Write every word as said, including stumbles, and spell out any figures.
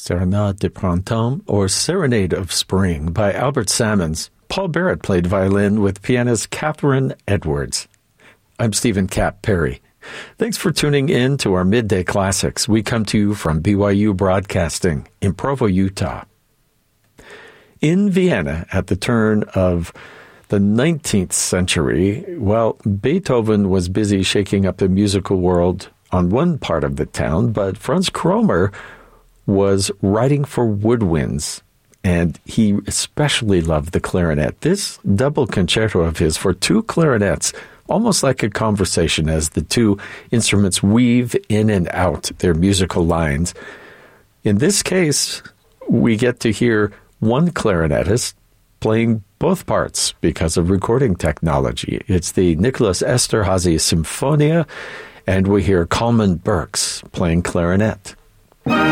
Serenade de Printemps, or Serenade of Spring by Albert Salmons. Paul Barrett played violin with pianist Catherine Edwards. I'm Stephen Cap Perry. Thanks for tuning in to our Midday Classics. We come to you from B Y U Broadcasting in Provo, Utah. In Vienna, at the turn of the nineteenth century, well, Beethoven was busy shaking up the musical world on one part of the town, but Franz Kromer was writing for woodwinds, and he especially loved the clarinet. This double concerto of his for two clarinets, almost like a conversation as the two instruments weave in and out their musical lines. In this case, we get to hear one clarinetist playing both parts because of recording technology. It's the Nicholas Esterhazy Symphonia, and we hear Coleman Burks playing clarinet.